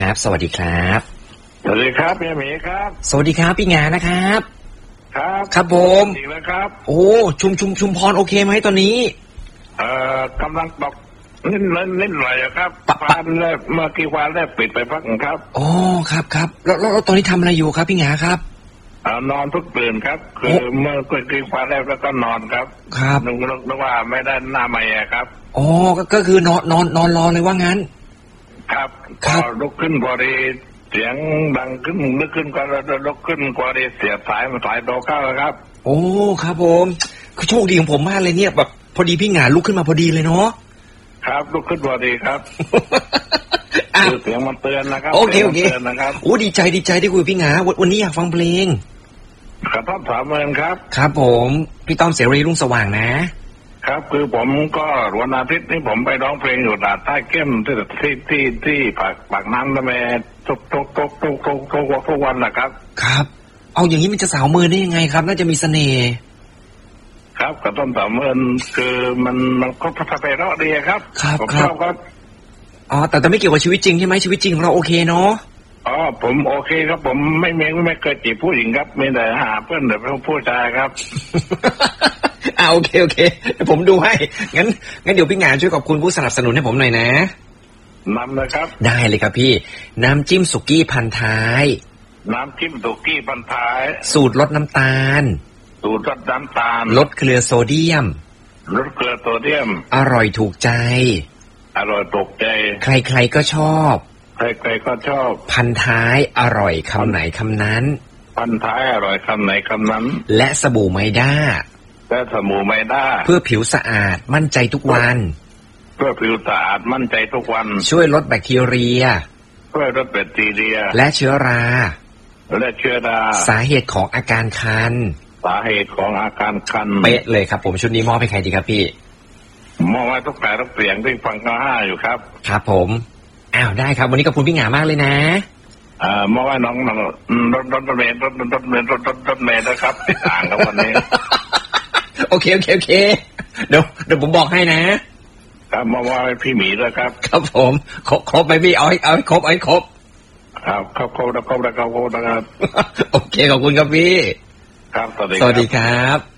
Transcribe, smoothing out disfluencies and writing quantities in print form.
ครับสวัสดีครับสวัสดีครับพี่หมีครับสวัสดีครับพี่งานะครับครับครับผมดีแล้วครับโอ้ชุมพรโอเคไหมตอนนี้กำลังตกนิดหน่อยครับฟ้าแลบเมื่อกี้ฟ้าแลบปิดไปพักครับอ๋อครับแล้วตอนนี้ทำอะไรอยู่ครับพี่งาครับนอนทุกตื่นครับคือเมื่อกี้ฟ้าแลบแล้วก็นอนครับนึกว่าไม่ได้หน้าใหม่ครับอ๋อก็คือนอนรอเลยว่างั้นครับก็ลุกขึ้นพอดีเสียงดังขึ้นนึกขึ้นก็ลุกขึ้นพอดีเสียบสายโตเข้าครับโอ้ครับผมคือโชคดีของผมมากเลยเนี่ยแบบพอดีพี่งาลุกขึ้นมาพอดีเลยเนาะครับลุกขึ้นพอดีครับคือเสียงมันเตือนนะครับโอเคนะครับโอ้ดีใจที่คุยพี่งาวันนี้อยากฟังเพลงขอต้อนรับเมืองครับครับผมพี่ต้อมเสรีรุ่งสว่างนะครับคือผมก็วันอาทิตย์นี้ผมไปร้องเพลงอยู่ดาดใต้เข้มที่ปากน้ำละแมทุกวันนะครับครับเอาอย่างนี้มันจะสาวมือได้ยังไงครับน่าจะมีเสน่ห์ครับกระต้นสาวมือคือมันก็ไปรอดดีครับผมชอบครับอ๋อแต่ไม่เกี่ยวกับชีวิตจริงใช่ไหมชีวิตจริงของเราโอเคเนาะอ๋อผมโอเคครับผมไม่เคยจีบผู้หญิงครับมีแต่หาเพื่อนแต่ผู้ชายครับโอเคผมดูให้งั้นเดี๋ยวพี่งานช่วยขอบคุณผู้สนับสนุนให้ผมหน่อยนะนำเลยครับได้เลยครับพี่น้ำจิ้มสุกี้พันท้ายน้ำจิ้มสุกี้พันท้ายสูตรลดน้ำตาลลดเกลือโซเดียมอร่อยถูกใจใครๆก็ชอบพันท้ายอร่อยคำไหนคำนั้นและสบู่ไมด้าเพื่อผิวสะอาดมั่นใจทุกวันช่วยลดแบคทีเรียและเชื้อราสาเหตุของอาการคันเป๊ะเลยครับผมชุดนี้มอบให้ใครดีครับพี่มอบให้ทุกแต่ทุกเสียงที่ฟังก็ห้าอยู่ครับครับผมได้ครับวันนี้ขอบคุณพี่หงามากเลยนะมอบให้น้องรถเมล์นะครับต่างกับวันนี้โอเคเดี๋ยวผมบอกให้นะครับมอบให้พี่หมีด้วยครับครับผมครบไหมพี่เอาให้ครบครับครบนะครับโอเคขอบคุณครับพี่ครับสวัสดีครับ